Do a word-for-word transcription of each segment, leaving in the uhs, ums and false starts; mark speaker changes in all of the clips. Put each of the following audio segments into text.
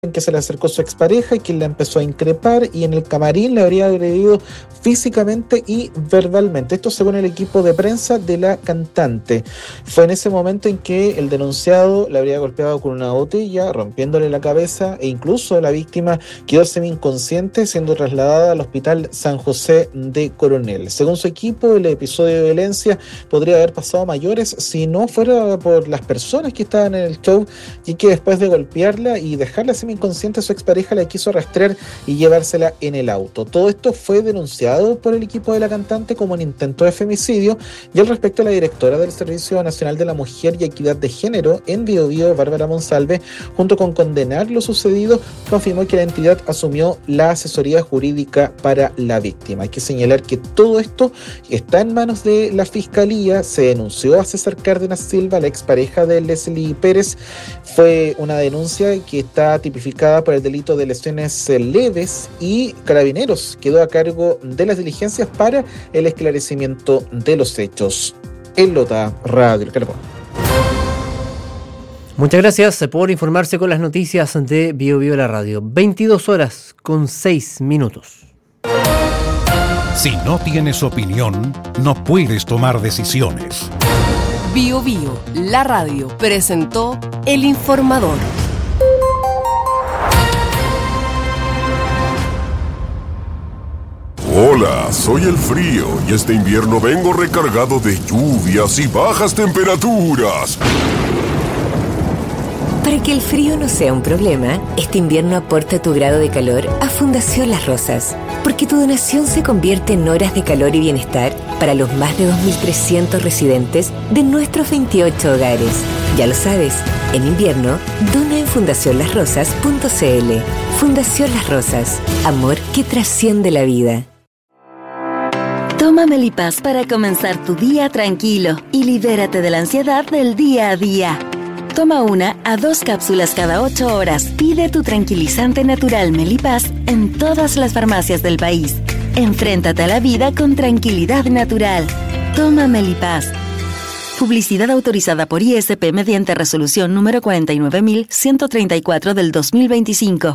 Speaker 1: en que se le acercó su expareja, quien la empezó a increpar y en el camarín le habría agredido físicamente y verbalmente. Esto según el equipo de prensa de la cantante. Fue en ese momento en que el denunciado le habría golpeado con una botella, rompiéndole la cabeza, e incluso la víctima quedó semi-inconsciente, siendo trasladada al Hospital San José de Coronel. Según su equipo, el episodio de violencia podría haber pasado a mayores si no fuera por las personas que estaban en el show, y que después de golpearla y dejarla semi-inconsciente, su expareja la quiso arrastrar y llevársela en el auto. Todo esto fue denunciado por el equipo de la cantante como un intento de femicidio, y al respecto, la directora del Servicio Nacional de la Mujer y Equidad de Género en Bio Bio, Bárbara Monsalve, junto con condenar lo sucedido, confirmó que la entidad asumió la asesoría jurídica para la víctima. Hay que señalar que todo esto está en manos de la Fiscalía. Se denunció a César Cárdenas Silva, la expareja de Leslie Pérez. Fue una denuncia que está tipificada por el delito de lesiones leves, y Carabineros quedó a cargo de las diligencias para el esclarecimiento de los hechos. En Lota Radio El Carbón.
Speaker 2: Muchas gracias por informarse con las noticias de Bio Bio la Radio. veintidós horas con seis minutos.
Speaker 3: Si no tienes opinión, no puedes tomar decisiones.
Speaker 4: Bio Bio la Radio presentó El Informador.
Speaker 5: Hola, soy el frío y este invierno vengo recargado de lluvias y bajas temperaturas.
Speaker 6: Para que el frío no sea un problema, este invierno aporta tu grado de calor a Fundación Las Rosas, porque tu donación se convierte en horas de calor y bienestar para los más de dos mil trescientos residentes de nuestros veintiocho hogares. Ya lo sabes, en invierno, dona en fundación las rosas punto c l. Fundación Las Rosas, amor que trasciende la vida.
Speaker 7: Toma Melipaz para comenzar tu día tranquilo y libérate de la ansiedad del día a día. Toma una a dos cápsulas cada ocho horas. Pide tu tranquilizante natural Melipaz en todas las farmacias del país. Enfréntate a la vida con tranquilidad natural. Toma Melipaz. Publicidad autorizada por I S P mediante resolución número cuarenta y nueve mil ciento treinta y cuatro del dos mil veinticinco.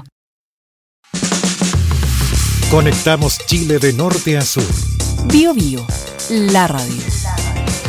Speaker 3: Conectamos Chile de norte a sur.
Speaker 4: Bio Bio la Radio.